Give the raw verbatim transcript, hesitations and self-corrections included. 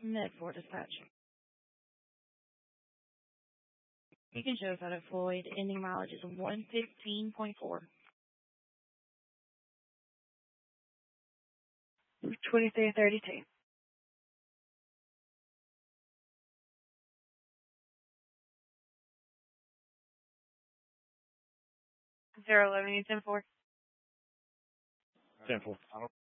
Med four dispatch. Beacon shows out at Floyd. Ending mileage is one fifteen point four. twenty-three thirty-two. Zero eleven ten four. ten four.